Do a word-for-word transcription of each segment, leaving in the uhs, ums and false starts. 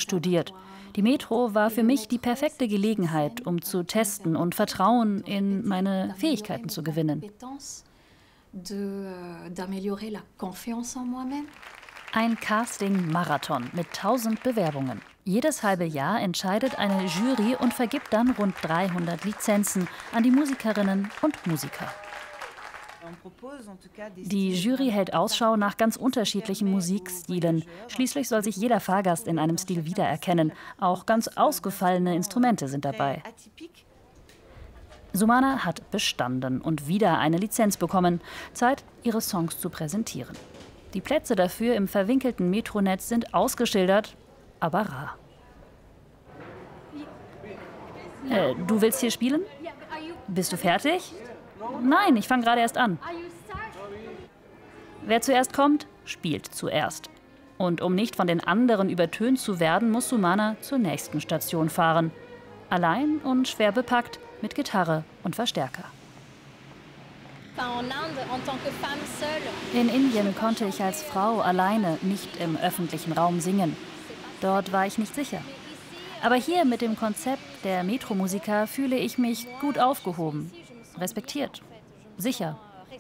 studiert. Die Metro war für mich die perfekte Gelegenheit, um zu testen und Vertrauen in meine Fähigkeiten zu gewinnen. Ein Casting-Marathon mit tausend Bewerbungen. Jedes halbe Jahr entscheidet eine Jury und vergibt dann rund dreihundert Lizenzen an die Musikerinnen und Musiker. Die Jury hält Ausschau nach ganz unterschiedlichen Musikstilen. Schließlich soll sich jeder Fahrgast in einem Stil wiedererkennen. Auch ganz ausgefallene Instrumente sind dabei. Sumana hat bestanden und wieder eine Lizenz bekommen. Zeit, ihre Songs zu präsentieren. Die Plätze dafür im verwinkelten Metronetz sind ausgeschildert, aber rar. Äh, du willst hier spielen? Bist du fertig? Nein, ich fange gerade erst an. Wer zuerst kommt, spielt zuerst. Und um nicht von den anderen übertönt zu werden, muss Sumana zur nächsten Station fahren. Allein und schwer bepackt mit Gitarre und Verstärker. In Indien konnte ich als Frau alleine nicht im öffentlichen Raum singen. Dort war ich nicht sicher. Aber hier mit dem Konzept der Metro-Musiker fühle ich mich gut aufgehoben, respektiert, sicher.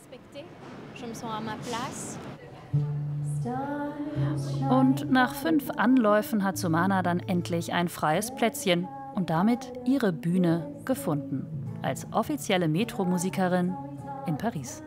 Und nach fünf Anläufen hat Sumana dann endlich ein freies Plätzchen und damit ihre Bühne gefunden, als offizielle Metro-Musikerin in Paris.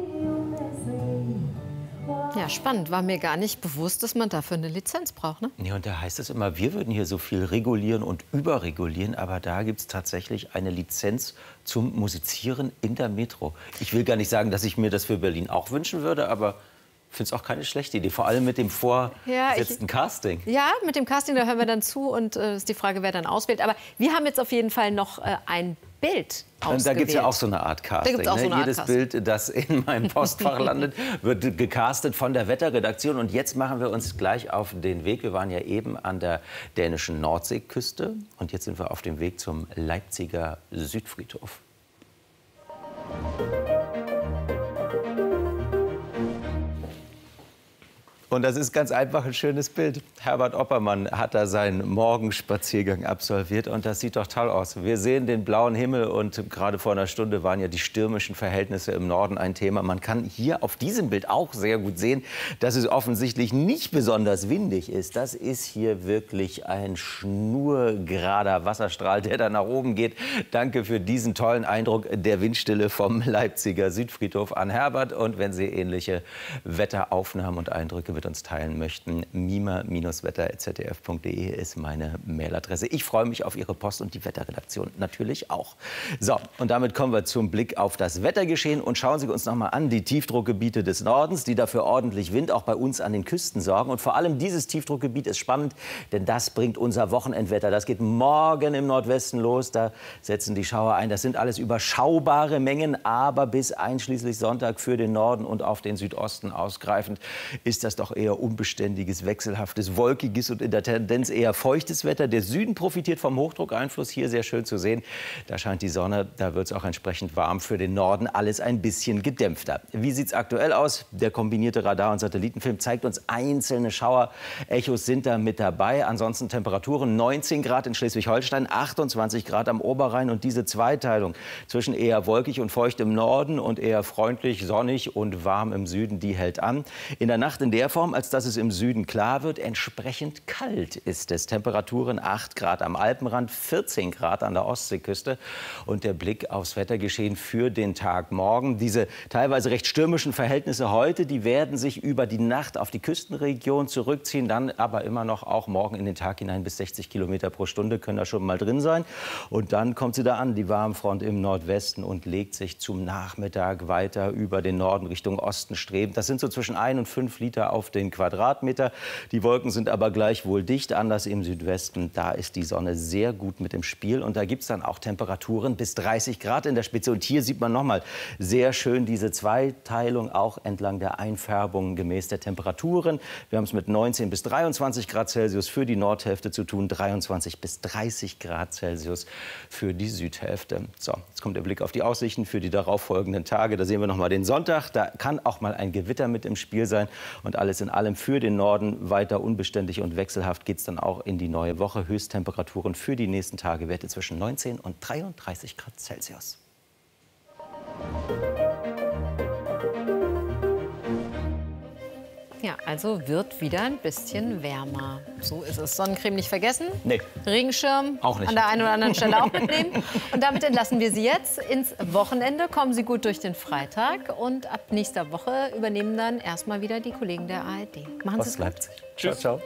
Ja, spannend. War mir gar nicht bewusst, dass man dafür eine Lizenz braucht, ne? Ja, und da heißt es immer, wir würden hier so viel regulieren und überregulieren, aber da gibt es tatsächlich eine Lizenz zum Musizieren in der Metro. Ich will gar nicht sagen, dass ich mir das für Berlin auch wünschen würde, aber ich finde es auch keine schlechte Idee, vor allem mit dem vorgesetzten ja, Casting. Ja, mit dem Casting, da hören wir dann zu und äh, ist die Frage, wer dann auswählt. Aber wir haben jetzt auf jeden Fall noch äh, ein Bild ausgewählt. Da gibt es ja auch so eine Art Casting. Da auch so eine ne? Art Jedes Casting. Bild, das in meinem Postfach landet, wird gecastet von der Wetterredaktion. Und jetzt machen wir uns gleich auf den Weg. Wir waren ja eben an der dänischen Nordseeküste. Und jetzt sind wir auf dem Weg zum Leipziger Südfriedhof. Und das ist ganz einfach ein schönes Bild. Herbert Oppermann hat da seinen Morgenspaziergang absolviert und das sieht doch toll aus. Wir sehen den blauen Himmel und gerade vor einer Stunde waren ja die stürmischen Verhältnisse im Norden ein Thema. Man kann hier auf diesem Bild auch sehr gut sehen, dass es offensichtlich nicht besonders windig ist. Das ist hier wirklich ein schnurgerader Wasserstrahl, der da nach oben geht. Danke für diesen tollen Eindruck der Windstille vom Leipziger Südfriedhof an Herbert. Und wenn Sie ähnliche Wetteraufnahmen und Eindrücke mit uns teilen möchten, mima Bindestrich wetter at z d f punkt de ist meine Mailadresse. Ich freue mich auf Ihre Post und die Wetterredaktion natürlich auch. So, und damit kommen wir zum Blick auf das Wettergeschehen und schauen Sie uns noch mal an die Tiefdruckgebiete des Nordens, die dafür ordentlich Wind auch bei uns an den Küsten sorgen. Und vor allem dieses Tiefdruckgebiet ist spannend, denn das bringt unser Wochenendwetter. Das geht morgen im Nordwesten los, da setzen die Schauer ein. Das sind alles überschaubare Mengen, aber bis einschließlich Sonntag für den Norden und auf den Südosten ausgreifend ist das doch eher unbeständiges, wechselhaftes, wolkiges und in der Tendenz eher feuchtes Wetter. Der Süden profitiert vom Hochdruckeinfluss, hier sehr schön zu sehen. Da scheint die Sonne, da wird es auch entsprechend warm. Für den Norden alles ein bisschen gedämpfter. Wie sieht es aktuell aus? Der kombinierte Radar- und Satellitenfilm zeigt uns einzelne Schauer. Echos sind da mit dabei. Ansonsten Temperaturen neunzehn Grad in Schleswig-Holstein, achtundzwanzig Grad am Oberrhein. Und diese Zweiteilung zwischen eher wolkig und feucht im Norden und eher freundlich, sonnig und warm im Süden, die hält an. In der Nacht in der Form, als dass es im Süden klar wird, entsprechend kalt ist es. Temperaturen acht Grad am Alpenrand, vierzehn Grad an der Ostseeküste. Und der Blick aufs Wettergeschehen für den Tag morgen. Diese teilweise recht stürmischen Verhältnisse heute, die werden sich über die Nacht auf die Küstenregion zurückziehen, dann aber immer noch auch morgen in den Tag hinein bis sechzig Kilometer pro Stunde können da schon mal drin sein. Und dann kommt sie da an, die Warmfront im Nordwesten und legt sich zum Nachmittag weiter über den Norden Richtung Osten strebend. Das sind so zwischen ein und fünf Liter auf den Quadratmeter. Die Wolken sind aber gleichwohl dicht, anders im Südwesten. Da ist die Sonne sehr gut mit im Spiel und da gibt es dann auch Temperaturen bis dreißig Grad in der Spitze. Und hier sieht man noch mal sehr schön diese Zweiteilung auch entlang der Einfärbung gemäß der Temperaturen. Wir haben es mit neunzehn bis dreiundzwanzig Grad Celsius für die Nordhälfte zu tun, dreiundzwanzig bis dreißig Grad Celsius für die Südhälfte. So, jetzt kommt der Blick auf die Aussichten für die darauffolgenden Tage. Da sehen wir noch mal den Sonntag. Da kann auch mal ein Gewitter mit im Spiel sein und alles Alles in allem für den Norden weiter unbeständig und wechselhaft geht es dann auch in die neue Woche. Höchsttemperaturen für die nächsten Tage Werte zwischen neunzehn und dreiunddreißig Grad Celsius. Ja, also wird wieder ein bisschen wärmer. So ist es. Sonnencreme nicht vergessen. Nee. Regenschirm auch nicht. An der einen oder anderen Stelle auch mitnehmen. Und damit entlassen wir Sie jetzt ins Wochenende. Kommen Sie gut durch den Freitag. Und ab nächster Woche übernehmen dann erstmal wieder die Kollegen der A R D. Machen Sie es gut. Leipzig. Tschüss. Ciao, ciao.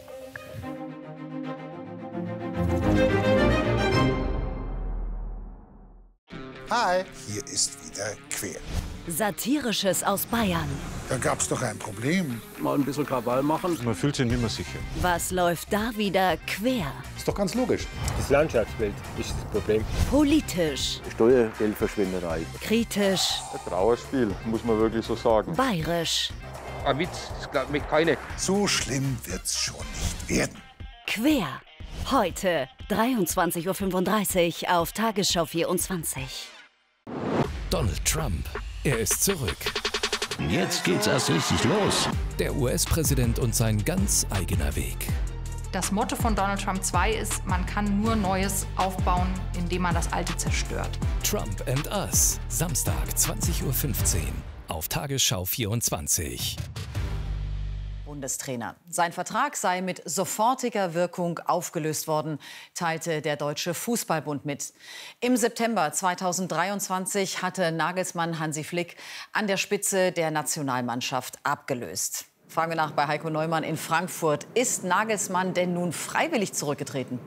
Hi, hier ist wieder Quer. Satirisches aus Bayern. Da gab's doch ein Problem. Mal ein bisschen Krawall machen. Man fühlt sich nicht mehr sicher. Was läuft da wieder quer? Ist doch ganz logisch. Das Landschaftsbild ist das Problem. Politisch, Steuergeldverschwenderei. kritisch, Ein Trauerspiel, muss man wirklich so sagen. bayerisch. Ein Witz, das glaubt mich keine. So schlimm wird's schon nicht werden. Quer. Heute dreiundzwanzig Uhr fünfunddreißig auf Tagesschau vierundzwanzig. Donald Trump, er ist zurück. Jetzt geht's erst richtig los. Der U S-Präsident und sein ganz eigener Weg. Das Motto von Donald Trump zwei ist, man kann nur Neues aufbauen, indem man das Alte zerstört. Trump and Us, Samstag zwanzig Uhr fünfzehn auf Tagesschau vierundzwanzig. Bundestrainer. Sein Vertrag sei mit sofortiger Wirkung aufgelöst worden, teilte der Deutsche Fußballbund mit. Im September zweitausenddreiundzwanzig hatte Nagelsmann Hansi Flick an der Spitze der Nationalmannschaft abgelöst. Fragen wir nach bei Heiko Neumann in Frankfurt. Ist Nagelsmann denn nun freiwillig zurückgetreten?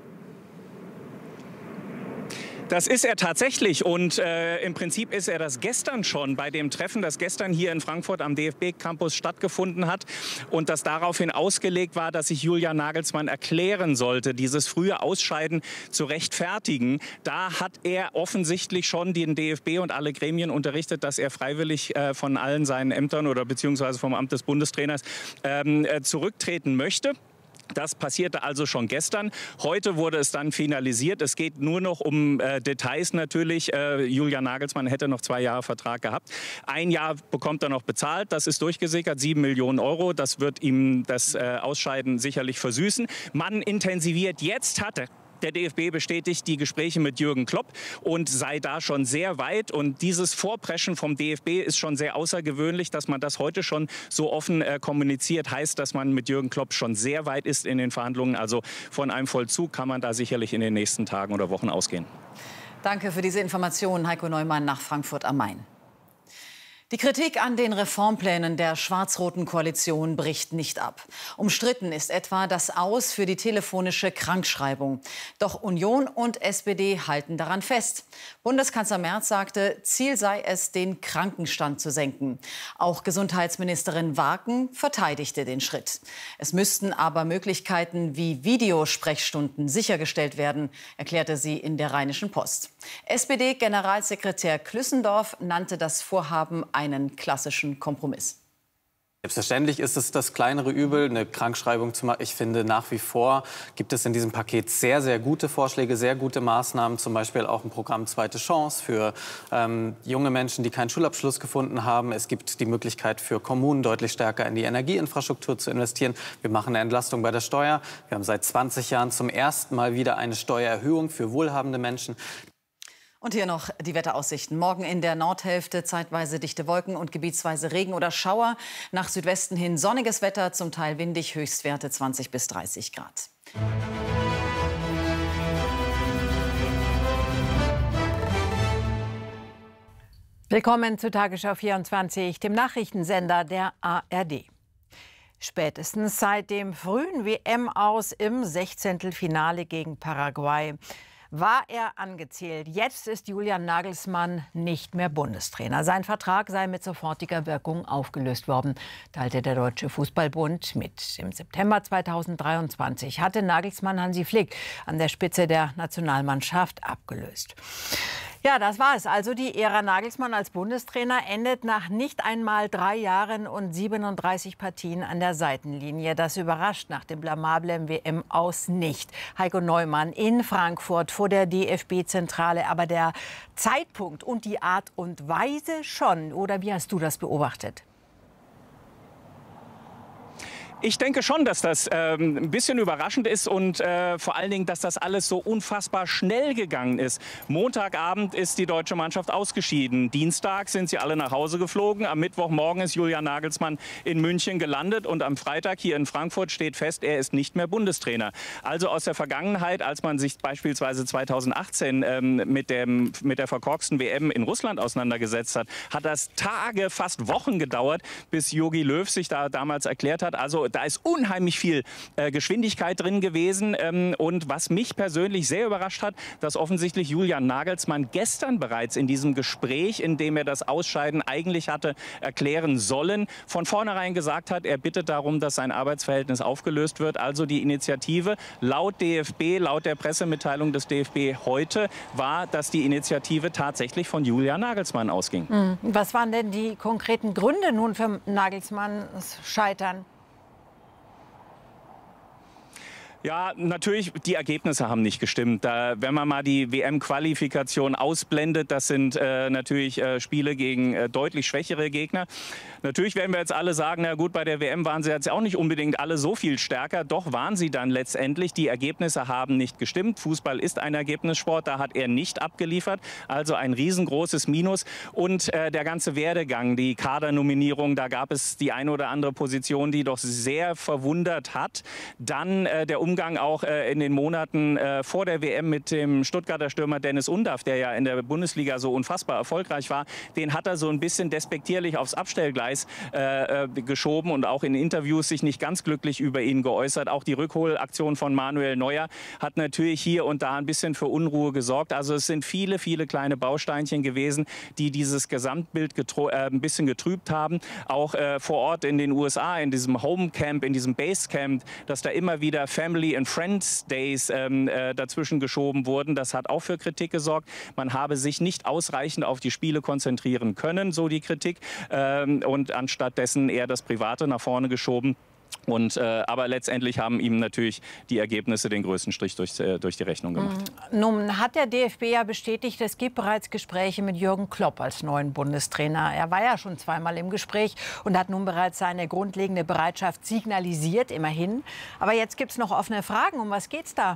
Das ist er tatsächlich und äh, im Prinzip ist er das gestern schon bei dem Treffen, das gestern hier in Frankfurt am D F B-Campus stattgefunden hat und das daraufhin ausgelegt war, dass sich Julian Nagelsmann erklären sollte, dieses frühe Ausscheiden zu rechtfertigen. Da hat er offensichtlich schon den D F B und alle Gremien unterrichtet, dass er freiwillig äh, von allen seinen Ämtern oder beziehungsweise vom Amt des Bundestrainers ähm, äh, zurücktreten möchte. Das passierte also schon gestern. Heute wurde es dann finalisiert. Es geht nur noch um äh, Details natürlich. Äh, Julian Nagelsmann hätte noch zwei Jahre Vertrag gehabt. Ein Jahr bekommt er noch bezahlt. Das ist durchgesickert, sieben Millionen Euro. Das wird ihm das äh, Ausscheiden sicherlich versüßen. Man intensiviert jetzt, hatte der D F B bestätigt die Gespräche mit Jürgen Klopp und sei da schon sehr weit. Und dieses Vorpreschen vom D F B ist schon sehr außergewöhnlich, dass man das heute schon so offen äh, kommuniziert. Heißt, dass man mit Jürgen Klopp schon sehr weit ist in den Verhandlungen. Also von einem Vollzug kann man da sicherlich in den nächsten Tagen oder Wochen ausgehen. Danke für diese Informationen, Heiko Neumann nach Frankfurt am Main. Die Kritik an den Reformplänen der schwarz-roten Koalition bricht nicht ab. Umstritten ist etwa das Aus für die telefonische Krankschreibung. Doch Union und S P D halten daran fest. Bundeskanzler Merz sagte, Ziel sei es, den Krankenstand zu senken. Auch Gesundheitsministerin Waken verteidigte den Schritt. Es müssten aber Möglichkeiten wie Videosprechstunden sichergestellt werden, erklärte sie in der Rheinischen Post. S P D-Generalsekretär Klüssendorf nannte das Vorhaben einen klassischen Kompromiss. Selbstverständlich ist es das kleinere Übel, eine Krankschreibung zu machen. Ich finde, nach wie vor gibt es in diesem Paket sehr, sehr gute Vorschläge, sehr gute Maßnahmen. Zum Beispiel auch ein Programm Zweite Chance für ähm, junge Menschen, die keinen Schulabschluss gefunden haben. Es gibt die Möglichkeit für Kommunen, deutlich stärker in die Energieinfrastruktur zu investieren. Wir machen eine Entlastung bei der Steuer. Wir haben seit zwanzig Jahren zum ersten Mal wieder eine Steuererhöhung für wohlhabende Menschen. Und hier noch die Wetteraussichten. Morgen in der Nordhälfte zeitweise dichte Wolken und gebietsweise Regen oder Schauer. Nach Südwesten hin sonniges Wetter, zum Teil windig, Höchstwerte zwanzig bis dreißig Grad. Willkommen zu Tagesschau vierundzwanzig, dem Nachrichtensender der A R D. Spätestens seit dem frühen W M-Aus im Sechzehntelfinale gegen Paraguay war er angezählt. Jetzt ist Julian Nagelsmann nicht mehr Bundestrainer. Sein Vertrag sei mit sofortiger Wirkung aufgelöst worden, teilte der Deutsche Fußballbund mit. Im September zweitausenddreiundzwanzig hatte Nagelsmann Hansi Flick an der Spitze der Nationalmannschaft abgelöst. Ja, das war es. Also die Ära Nagelsmann als Bundestrainer endet nach nicht einmal drei Jahren und siebenunddreißig Partien an der Seitenlinie. Das überrascht nach dem blamablen W M-Aus nicht. Heiko Neumann in Frankfurt vor der D F B-Zentrale. Aber der Zeitpunkt und die Art und Weise schon. Oder wie hast du das beobachtet? Ich denke schon, dass das ähm, ein bisschen überraschend ist und äh, vor allen Dingen, dass das alles so unfassbar schnell gegangen ist. Montagabend ist die deutsche Mannschaft ausgeschieden. Dienstag sind sie alle nach Hause geflogen. Am Mittwochmorgen ist Julian Nagelsmann in München gelandet und am Freitag hier in Frankfurt steht fest, er ist nicht mehr Bundestrainer. Also aus der Vergangenheit, als man sich beispielsweise zweitausendachtzehn ähm, mit, dem, mit der verkorksten W M in Russland auseinandergesetzt hat, hat das Tage, fast Wochen gedauert, bis Jogi Löw sich da damals erklärt hat. Also da ist unheimlich viel äh, Geschwindigkeit drin gewesen. Ähm, und was mich persönlich sehr überrascht hat, dass offensichtlich Julian Nagelsmann gestern bereits in diesem Gespräch, in dem er das Ausscheiden eigentlich hatte erklären sollen, von vornherein gesagt hat, er bittet darum, dass sein Arbeitsverhältnis aufgelöst wird. Also die Initiative laut D F B, laut der Pressemitteilung des D F B heute, war, dass die Initiative tatsächlich von Julian Nagelsmann ausging. Mhm. Was waren denn die konkreten Gründe nun für Nagelsmanns Scheitern? Ja, natürlich, die Ergebnisse haben nicht gestimmt. Da, wenn man mal die W M-Qualifikation ausblendet, das sind äh, natürlich äh, Spiele gegen äh, deutlich schwächere Gegner. Natürlich werden wir jetzt alle sagen, na gut, bei der W M waren sie jetzt auch nicht unbedingt alle so viel stärker. Doch waren sie dann letztendlich. Die Ergebnisse haben nicht gestimmt. Fußball ist ein Ergebnissport, da hat er nicht abgeliefert. Also ein riesengroßes Minus. Und äh, der ganze Werdegang, die Kadernominierung, da gab es die eine oder andere Position, die doch sehr verwundert hat. Dann äh, der Umgang Umgang auch äh, in den Monaten äh, vor der W M mit dem Stuttgarter Stürmer Dennis Undaff, der ja in der Bundesliga so unfassbar erfolgreich war, den hat er so ein bisschen despektierlich aufs Abstellgleis äh, äh, geschoben und auch in Interviews sich nicht ganz glücklich über ihn geäußert. Auch die Rückholaktion von Manuel Neuer hat natürlich hier und da ein bisschen für Unruhe gesorgt. Also es sind viele, viele kleine Bausteinchen gewesen, die dieses Gesamtbild äh, ein bisschen getrübt haben. Auch äh, vor Ort in den U S A, in diesem Homecamp, in diesem Basecamp, dass da immer wieder Family and Friends Days ähm, äh, dazwischen geschoben wurden. Das hat auch für Kritik gesorgt. Man habe sich nicht ausreichend auf die Spiele konzentrieren können, so die Kritik. Ähm, und anstattdessen eher das Private nach vorne geschoben. Und, äh, aber letztendlich haben ihm natürlich die Ergebnisse den größten Strich durch, äh, durch die Rechnung gemacht. Nun hat der D F B ja bestätigt, es gibt bereits Gespräche mit Jürgen Klopp als neuen Bundestrainer. Er war ja schon zweimal im Gespräch und hat nun bereits seine grundlegende Bereitschaft signalisiert, immerhin. Aber jetzt gibt es noch offene Fragen. Um was geht's da?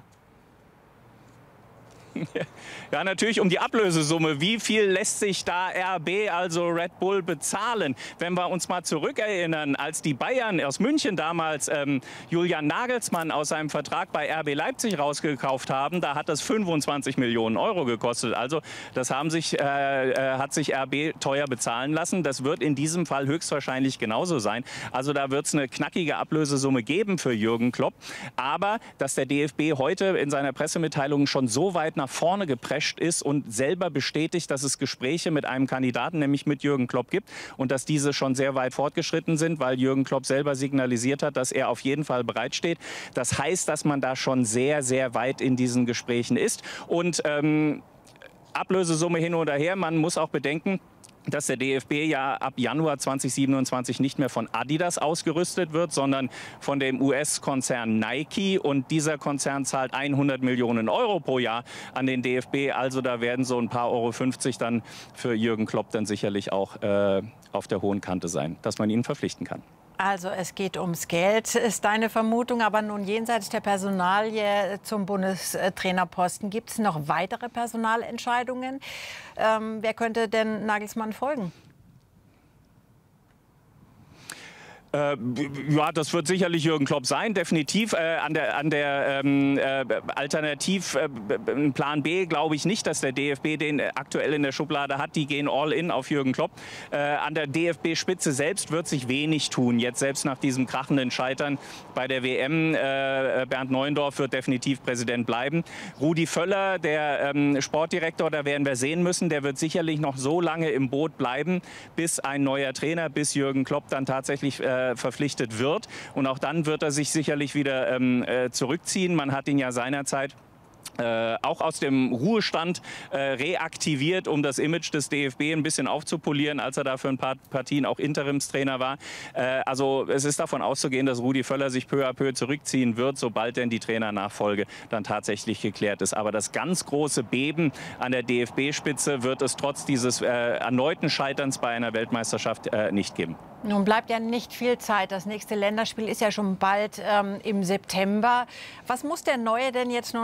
Ja, natürlich um die Ablösesumme. Wie viel lässt sich da R B, also Red Bull, bezahlen? Wenn wir uns mal zurückerinnern, als die Bayern aus München damals ähm, Julian Nagelsmann aus seinem Vertrag bei R B Leipzig rausgekauft haben, da hat das fünfundzwanzig Millionen Euro gekostet. Also das haben sich, äh, äh, hat sich R B teuer bezahlen lassen. Das wird in diesem Fall höchstwahrscheinlich genauso sein. Also da wird es eine knackige Ablösesumme geben für Jürgen Klopp. Aber dass der D F B heute in seiner Pressemitteilung schon so weit nach vorne geprescht ist und selber bestätigt, dass es Gespräche mit einem Kandidaten, nämlich mit Jürgen Klopp, gibt und dass diese schon sehr weit fortgeschritten sind, weil Jürgen Klopp selber signalisiert hat, dass er auf jeden Fall bereitsteht. Das heißt, dass man da schon sehr, sehr weit in diesen Gesprächen ist. Und ähm, Ablösesumme hin oder her, man muss auch bedenken, dass der D F B ja ab Januar zweitausendsiebenundzwanzig nicht mehr von Adidas ausgerüstet wird, sondern von dem U S-Konzern Nike. Und dieser Konzern zahlt hundert Millionen Euro pro Jahr an den D F B. Also da werden so ein paar Euro fünfzig dann für Jürgen Klopp dann sicherlich auch äh, auf der hohen Kante sein, dass man ihn verpflichten kann. Also es geht ums Geld, ist deine Vermutung. Aber nun jenseits der Personalie zum Bundestrainerposten, gibt es noch weitere Personalentscheidungen? Ähm, wer könnte denn Nagelsmann folgen? Äh, ja, das wird sicherlich Jürgen Klopp sein, definitiv. Äh, an der, an der ähm, äh, Alternativ äh, Plan B glaube ich nicht, dass der D F B den aktuell in der Schublade hat. Die gehen all in auf Jürgen Klopp. Äh, an der D F B-Spitze selbst wird sich wenig tun. Jetzt selbst nach diesem krachenden Scheitern bei der W M. Äh, Bernd Neuendorf wird definitiv Präsident bleiben. Rudi Völler, der ähm, Sportdirektor, da werden wir sehen müssen, der wird sicherlich noch so lange im Boot bleiben, bis ein neuer Trainer, bis Jürgen Klopp dann tatsächlich äh, verpflichtet wird. Und auch dann wird er sich sicherlich wieder ähm, äh, zurückziehen. Man hat ihn ja seinerzeit Äh, auch aus dem Ruhestand äh, reaktiviert, um das Image des D F B ein bisschen aufzupolieren, als er da für ein paar Partien auch Interimstrainer war. Äh, also es ist davon auszugehen, dass Rudi Völler sich peu à peu zurückziehen wird, sobald denn die Trainernachfolge dann tatsächlich geklärt ist. Aber das ganz große Beben an der D F B-Spitze wird es trotz dieses äh, erneuten Scheiterns bei einer Weltmeisterschaft äh, nicht geben. Nun bleibt ja nicht viel Zeit. Das nächste Länderspiel ist ja schon bald ähm, im September. Was muss der Neue denn jetzt nur